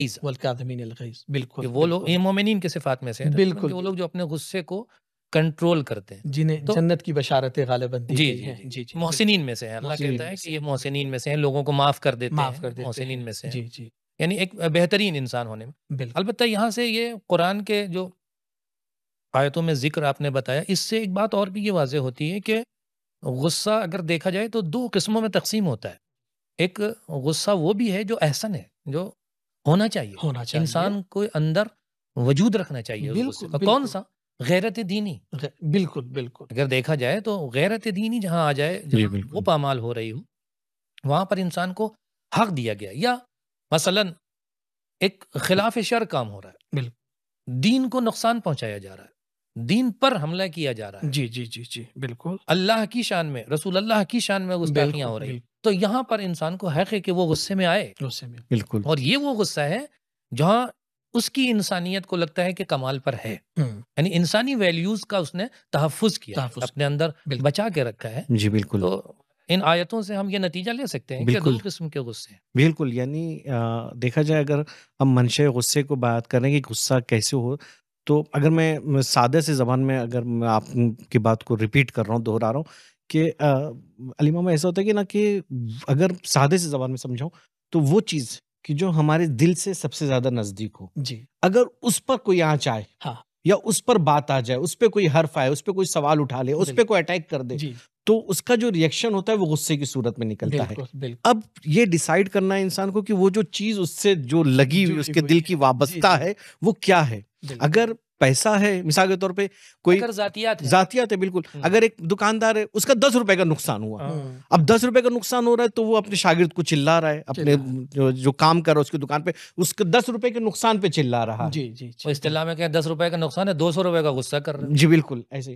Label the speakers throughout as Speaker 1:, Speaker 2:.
Speaker 1: والکاظمین الغیظ، بالکل
Speaker 2: کہ وہ لوگ، یہ مومنین کی صفات میں سے ہیں
Speaker 1: بالکل،
Speaker 2: کہ وہ لوگ جو اپنے غصے کو کنٹرول کرتے ہیں،
Speaker 1: جنہیں
Speaker 2: تو
Speaker 1: جنت کی بشارتیں غالباً دی
Speaker 2: جی
Speaker 1: گئی
Speaker 2: جی
Speaker 1: ہیں.
Speaker 2: جی
Speaker 1: جی جی
Speaker 2: محسنین میں سے ہیں. اللہ
Speaker 1: محسنین
Speaker 2: کہتا ہے
Speaker 1: میں
Speaker 2: کہ
Speaker 1: سے
Speaker 2: یہ محسنین میں سے ہیں، لوگوں کو معاف کر دیتے
Speaker 1: معاف
Speaker 2: ہیں،
Speaker 1: کر دیتے
Speaker 2: محسنین
Speaker 1: ہیں.
Speaker 2: میں سے ہیں،
Speaker 1: جی جی
Speaker 2: یعنی ایک بہترین انسان ہونے میں.
Speaker 1: بالکل.
Speaker 2: البتہ یہاں سے یہ قرآن کے جو آیتوں میں ذکر آپ نے بتایا، اس سے ایک بات اور بھی یہ واضح ہوتی ہے کہ غصہ اگر دیکھا جائے تو دو قسموں میں تقسیم ہوتا ہے. ایک غصہ وہ بھی ہے جو احسن ہے، جو ہونا چاہیے،
Speaker 1: ہونا چاہیے.
Speaker 2: انسان کو اندر وجود رکھنا چاہیے اس غصے
Speaker 1: بالکل
Speaker 2: کا. کون سا؟ غیرت دینی.
Speaker 1: بالکل بالکل.
Speaker 2: اگر دیکھا جائے تو غیرت دینی جہاں آ جائے، جہاں وہ پامال ہو رہی ہو، وہاں پر انسان کو حق دیا گیا. یا مثلا ایک خلاف شر کام ہو رہا ہے،
Speaker 1: بالکل
Speaker 2: دین کو نقصان پہنچایا جا رہا ہے، دین پر حملہ کیا جا رہا ہے،
Speaker 1: جی جی جی جی بالکل.
Speaker 2: اللہ کی شان میں، رسول اللہ کی شان میں گستاخیاں ہو رہی ہیں، تو یہاں پر انسان کو حق ہے کہ وہ غصے میں آئے.
Speaker 1: غصے میں
Speaker 3: بالکل.
Speaker 2: اور یہ وہ غصہ ہے جہاں اس کی انسانیت کو لگتا ہے کہ کمال پر ہے، یعنی انسانی ویلیوز کا اس نے تحفظ کیا، اپنے اندر بچا کے رکھا ہے.
Speaker 3: جی بالکل.
Speaker 2: تو ان آیتوں سے ہم یہ نتیجہ لے سکتے ہیں کہ دو قسم کے غصے ہیں.
Speaker 3: بالکل. یعنی دیکھا جائے اگر ہم منشأ غصے کو بات کریں کہ غصہ کیسے ہو، تو اگر میں سادہ سے زبان میں اگر میں آپ کی بات کو ریپیٹ کر رہا ہوں، دہرا رہا ہوں کہ علی ماما ایسا ہوتا ہے کہ نا کہ اگر سادے سے زبان میں سمجھاؤں تو وہ چیز کہ جو ہمارے دل سے سب سے زیادہ نزدیک ہو،
Speaker 1: جی،
Speaker 3: اگر اس پر کوئی آنچ آئے،
Speaker 1: ہاں،
Speaker 3: یا اس پر بات آ جائے، اس پہ کوئی حرف آئے، اس پہ کوئی سوال اٹھا لے، اس پہ کوئی اٹیک کر دے، تو اس کا جو ریئیکشن ہوتا ہے وہ غصے کی صورت میں نکلتا ہے. اب یہ ڈیسائیڈ کرنا ہے انسان کو کہ وہ جو چیز اس سے جو لگی ہوئی، اس کے دل کی وابستہ ہے، وہ کیا ہے. اگر پیسہ ہے، مثال کے طور پہ کوئی ذاتیات ہے، بالکل. اگر ایک دکاندار ہے، اس کا 10 روپے کا نقصان ہوا، اب 10 روپے کا نقصان ہو رہا ہے تو وہ اپنے شاگرد کو چلا رہا ہے، اپنے جو کام کر رہا ہے اس کی دکان پہ، اس کے 10 روپے کے نقصان پہ چلا رہا ہے.
Speaker 1: جی
Speaker 2: اصطلاح میں کہ 10 روپے کا نقصان ہے، 200 روپے کا غصہ کر رہا ہے.
Speaker 3: جی بالکل ایسے.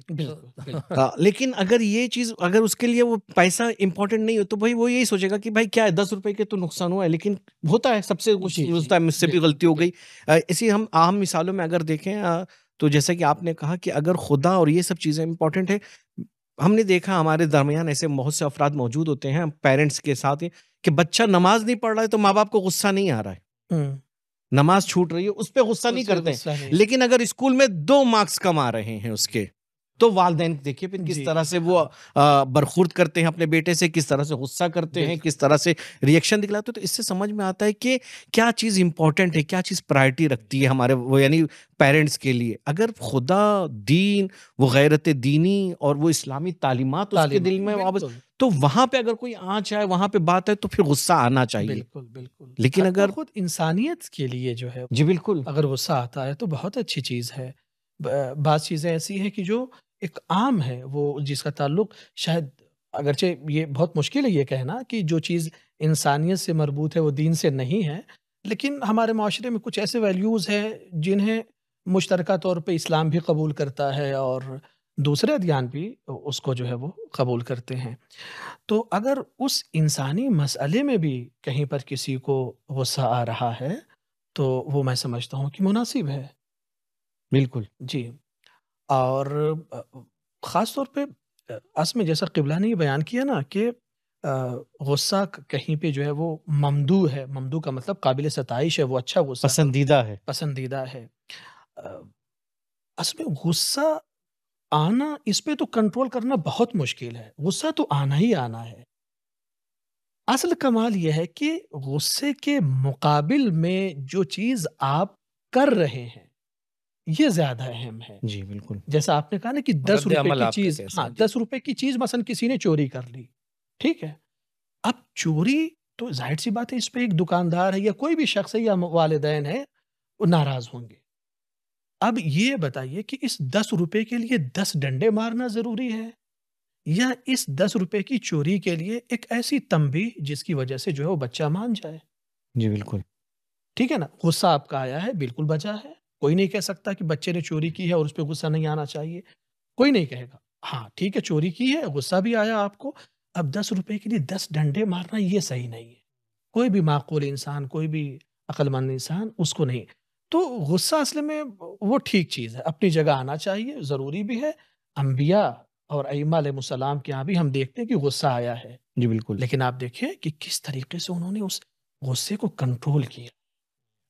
Speaker 3: لیکن اگر یہ چیز، اگر اس کے لیے وہ پیسہ امپورٹنٹ نہیں ہو تو بھائی وہ یہی سوچے گا کہ بھائی کیا ہے، 10 روپے کے تو نقصان ہوا ہے، لیکن ہوتا ہے سب سے ہوتا ہے، مجھ سے بھی غلطی ہو گئی. اسی ہم عام مثالوں میں اگر دیکھیں تو جیسا کہ آپ نے کہا کہ اگر خدا اور یہ سب چیزیں امپورٹنٹ ہے، ہم نے دیکھا ہمارے درمیان ایسے بہت سے افراد موجود ہوتے ہیں پیرنٹس کے ساتھ کہ بچہ نماز نہیں پڑھ رہا ہے تو ماں باپ کو غصہ نہیں آ رہا ہے، نماز چھوٹ رہی ہے اس پہ غصہ نہیں کرتے ہیں، لیکن اگر اسکول میں 2 مارکس کم آ رہے ہیں اس کے، تو والدین دیکھیے پھر کس طرح سے وہ برخورد کرتے ہیں اپنے بیٹے سے، کس طرح سے غصہ کرتے ہیں، کس طرح سے ریئیکشن دکھلاتے ہیں. تو اس سے سمجھ میں آتا ہے کہ کیا چیز امپورٹنٹ ہے، کیا چیز پرائرٹی رکھتی ہے ہمارے وہ یعنی پیرنٹس کے لیے. اگر خدا، دین، وہ غیرت دینی اور وہ اسلامی تعلیمات اس کے دل میں واپس، تو وہاں پہ اگر کوئی آنچ آئے، وہاں پہ بات ہے تو پھر غصہ آنا چاہیے.
Speaker 1: بالکل بالکل.
Speaker 3: لیکن اگر
Speaker 1: خود انسانیت کے لیے جو ہے،
Speaker 3: جی بالکل،
Speaker 1: اگر غصہ آتا ہے تو بہت اچھی چیز ہے. بعض چیزیں ایسی ہیں کہ جو ایک عام ہے، وہ جس کا تعلق شاید، اگرچہ یہ بہت مشکل ہے یہ کہنا کہ جو چیز انسانیت سے مربوط ہے وہ دین سے نہیں ہے، لیکن ہمارے معاشرے میں کچھ ایسے ویلیوز ہیں جنہیں مشترکہ طور پہ اسلام بھی قبول کرتا ہے اور دوسرے ادیان بھی اس کو جو ہے وہ قبول کرتے ہیں. تو اگر اس انسانی مسئلے میں بھی کہیں پر کسی کو غصہ آ رہا ہے تو وہ میں سمجھتا ہوں کہ مناسب ہے.
Speaker 3: بالکل
Speaker 1: جی. اور خاص طور پہ اس میں جیسا قبلہ نے یہ بیان کیا نا کہ غصہ کہیں پہ جو ہے وہ ممدوح ہے، ممدوح کا مطلب قابل ستائش ہے، وہ اچھا غصہ پسندیدہ ہے. اس میں غصہ آنا، اس پہ تو کنٹرول کرنا بہت مشکل ہے. غصہ تو آنا ہی آنا ہے. اصل کمال یہ ہے کہ غصے کے مقابل میں جو چیز آپ کر رہے ہیں یہ زیادہ اہم ہے.
Speaker 3: جی بالکل.
Speaker 1: جیسا آپ نے کہا نا کہ 10 روپے کی چیز، 10 روپے کی چیز مثلا کسی نے چوری کر لی، ٹھیک ہے. اب چوری تو ظاہر سی بات ہے، اس پہ ایک دکاندار ہے یا کوئی بھی شخص ہے یا والدین ہے، وہ ناراض ہوں گے. اب یہ بتائیے کہ اس 10 روپے کے لیے 10 ڈنڈے مارنا ضروری ہے یا اس 10 روپے کی چوری کے لیے ایک ایسی تنبیہ جس کی وجہ سے جو ہے وہ بچہ مان جائے.
Speaker 3: جی بالکل.
Speaker 1: ٹھیک ہے نا. غصہ آپ کا آیا ہے، بالکل بچا ہے. کوئی نہیں کہہ سکتا کہ بچے نے چوری کی ہے اور اس پہ غصہ نہیں آنا چاہیے، کوئی نہیں کہے گا. ہاں ٹھیک ہے، چوری کی ہے، غصہ بھی آیا آپ کو. اب 10 روپے کے لیے 10 ڈنڈے مارنا یہ صحیح نہیں ہے. کوئی بھی معقول انسان، کوئی بھی عقل مند انسان اس کو نہیں. تو غصہ اصل میں وہ ٹھیک چیز ہے، اپنی جگہ آنا چاہیے، ضروری بھی ہے. انبیاء اور ائمہ علیہ السلام کے یہاں بھی ہم دیکھتے ہیں کہ غصہ آیا ہے.
Speaker 3: جی بالکل.
Speaker 1: لیکن آپ دیکھیں کہ کس طریقے سے انہوں نے اس غصے کو کنٹرول کیا.